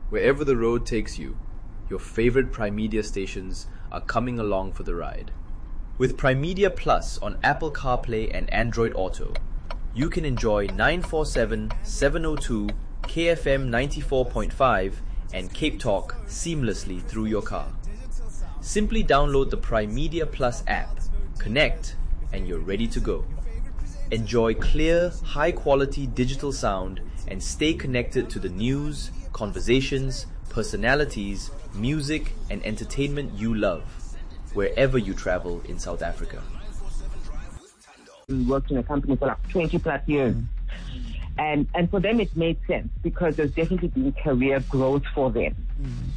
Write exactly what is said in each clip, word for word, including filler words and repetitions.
Wherever the road takes you, your favorite Prime Media stations are coming along for the ride. With Prime Media Plus on Apple CarPlay and Android Auto, you can enjoy nine forty-seven, seven oh two, K F M ninety-four point five and Cape Talk seamlessly through your car. Simply download the Prime Media Plus app, connect, and you're ready to go. Enjoy clear, high-quality digital sound and stay connected to the news, conversations, personalities, music, and entertainment you love, wherever you travel in South Africa. We worked in a company for like twenty plus years. Mm. And and for them it made sense because there's definitely been career growth for them. Mm.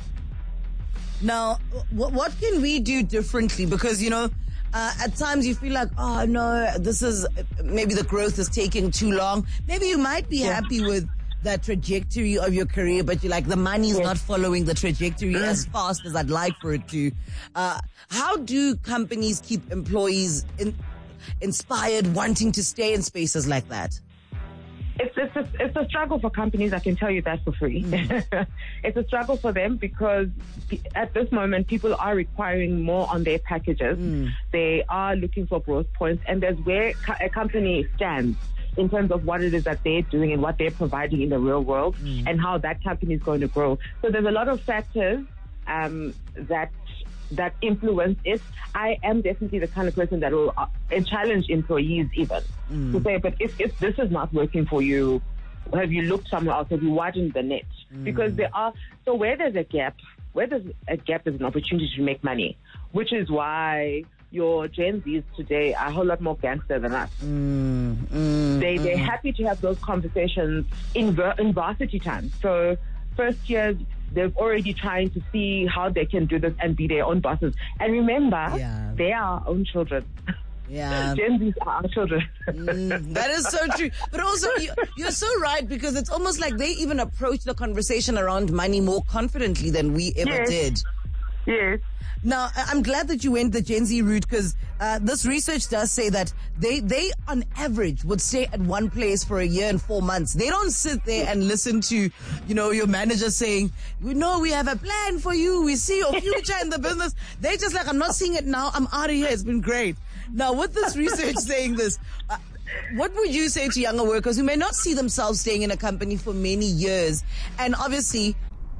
Now, w- what can we do differently? Because, you know, uh, at times you feel like, oh no, this is, maybe the growth is taking too long. Maybe you might be yeah. happy with the trajectory of your career, but you're like, the money is yes. not following the trajectory as fast as I'd like for it to. Uh, how do companies keep employees in, inspired, wanting to stay in spaces like that? It's it's a, it's a struggle for companies, I can tell you that for free. Mm. It's a struggle for them because at this moment, people are requiring more on their packages. Mm. They are looking for growth points, and there's where a company stands in terms of what it is that they're doing and what they're providing in the real world mm. and how that company is going to grow. So there's a lot of factors um, that that influence it. I am definitely the kind of person that will uh, challenge employees even mm. to say, but if, if this is not working for you, have you looked somewhere else? Have you widened the net? Mm. Because there are, so where there's a gap, where there's a gap, there's an opportunity to make money, which is why your Gen Zs today are a whole lot more gangster than us. Mm, mm, they, they're mm. happy to have those conversations in, ver- in varsity time. So first years, they're already trying to see how they can do this and be their own bosses. And remember, yeah. they are our own children. Yeah. Gen Zs are our children. mm, that is so true. But also, you, you're so right, because it's almost like they even approach the conversation around money more confidently than we ever yes. did. Yes. Now, I'm glad that you went the Gen Z route, because uh, this research does say that they, they, on average, would stay at one place for a year and four months. They don't sit there and listen to, you know, your manager saying, we know we have a plan for you. We see your future in the business. They just like, I'm not seeing it now. I'm out of here. It's been great. Now, with this research saying this, uh, what would you say to younger workers who may not see themselves staying in a company for many years? And obviously,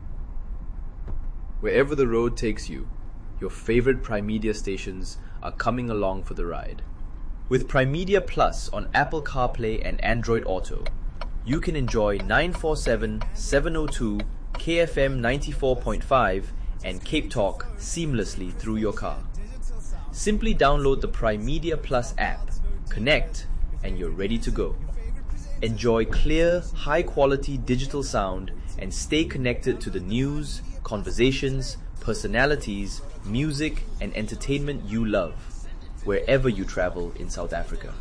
wherever the road takes you, your favorite Prime Media stations are coming along for the ride. With Prime Media Plus on Apple CarPlay and Android Auto, you can enjoy nine forty-seven, seven oh two, K F M ninety-four point five and Cape Talk seamlessly through your car. Simply download the Prime Media Plus app, connect, and you're ready to go. Enjoy clear, high-quality digital sound and stay connected to the news, conversations, personalities, music, and entertainment you love, wherever you travel in South Africa.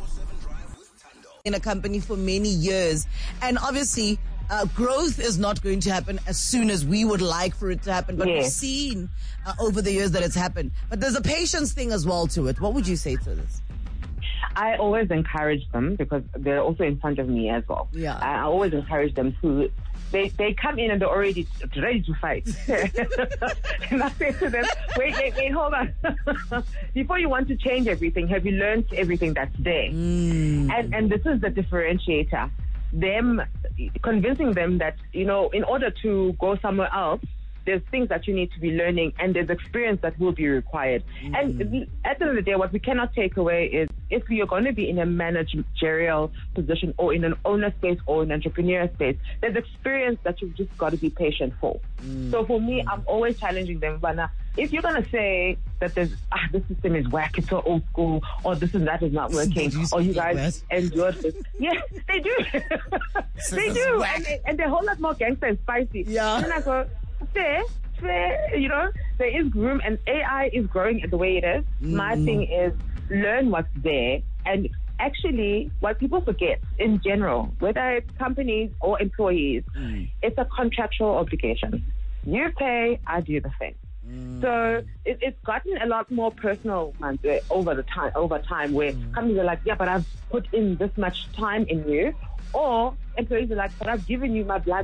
In a company for many years, and obviously uh, growth is not going to happen as soon as we would like for it to happen, but yes. we've seen uh, over the years that it's happened. But there's a patience thing as well to it. What would you say to this? I always encourage them, because they're also in front of me as well. Yeah. I always encourage them to, they, they come in and they're already ready to fight. And I say to them, wait, wait, wait, hold on. Before you want to change everything, have you learned everything that's there? Mm. And, and this is the differentiator. Them, convincing them that, you know, in order to go somewhere else, there's things that you need to be learning, and there's experience that will be required. Mm-hmm. And at the end of the day, what we cannot take away is, if you're going to be in a managerial position or in an owner space or an entrepreneur space, there's experience that you've just got to be patient for. Mm-hmm. So for me, I'm always challenging them, Vanna, if you're going to say that there's, ah, this system is whack, it's so old school, or this and that is not working, or you guys endured this. Yes, they do. They do. And, they, and they're a whole lot more gangster and spicy. Yeah. And I go, fair, fair, you know, there is room, and A I is growing the way it is. Mm. My thing is, learn what's there. And actually, what people forget in general, whether it's companies or employees, mm. it's a contractual obligation. You pay, I do the same. Mm. So it, it's gotten a lot more personal man, over the time, over time, where mm. companies are like, yeah, but I've put in this much time in you, or employees are like, but I've given you my blood,